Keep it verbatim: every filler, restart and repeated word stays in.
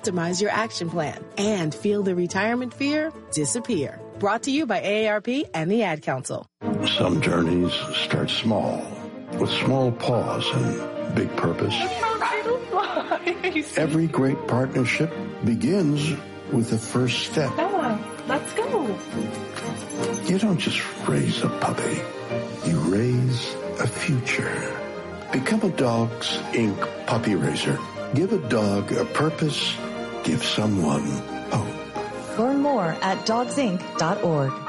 customize your action plan, and feel the retirement fear disappear. Brought to you by A A R P and the Ad Council. Some journeys start small, with small paws and big purpose. Every great partnership begins with the first step. Bella, let's go. You don't just raise a puppy. You raise a future. Become a Dogs Incorporated puppy raiser. Give a dog a purpose. Give someone hope. Learn more at dogs inc dot org.